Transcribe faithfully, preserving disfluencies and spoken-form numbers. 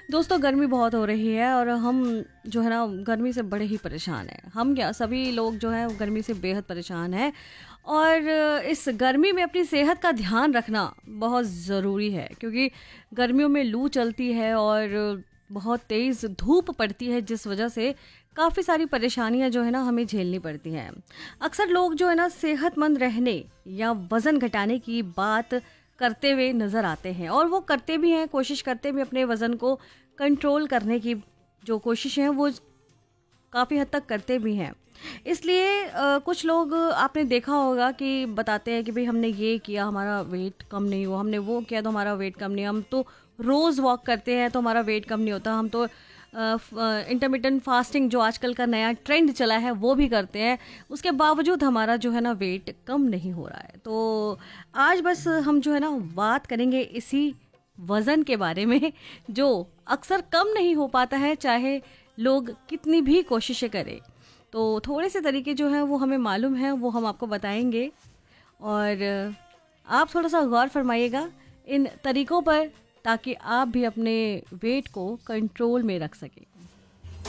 दोस्तों गर्मी बहुत हो रही है और हम जो है ना गर्मी से बड़े ही परेशान हैं। हम क्या सभी लोग जो हैं गर्मी से बेहद परेशान हैं और इस गर्मी में अपनी सेहत का ध्यान रखना बहुत ज़रूरी है, क्योंकि गर्मियों में लू चलती है और बहुत तेज़ धूप पड़ती है, जिस वजह से काफ़ी सारी परेशानियां जो है ना हमें झेलनी पड़ती हैं। अक्सर लोग जो है ना सेहतमंद रहने या वज़न घटाने की बात करते हुए नज़र आते हैं और वो करते भी हैं, कोशिश करते भी अपने वज़न को कंट्रोल करने की जो कोशिश है वो काफ़ी हद तक करते भी हैं। इसलिए अ, कुछ लोग आपने देखा होगा कि बताते हैं कि भाई हमने ये किया हमारा वेट कम नहीं हुआ, हमने वो किया तो हमारा वेट कम नहीं, हम तो रोज़ वॉक करते हैं तो हमारा वेट कम नहीं होता, हम तो इंटरमिटेंट फास्टिंग जो आजकल का नया ट्रेंड चला है वो भी करते हैं, उसके बावजूद हमारा जो है ना वेट कम नहीं हो रहा है। तो आज बस हम जो है ना बात करेंगे इसी वज़न के बारे में जो अक्सर कम नहीं हो पाता है, चाहे लोग कितनी भी कोशिशें करें। तो थोड़े से तरीके जो हैं वो हमें मालूम हैं, वो हम आपको बताएंगे और आप थोड़ा सा गौर फरमाइएगा इन तरीकों पर, ताकि आप भी अपने वेट को कंट्रोल में रख सकें।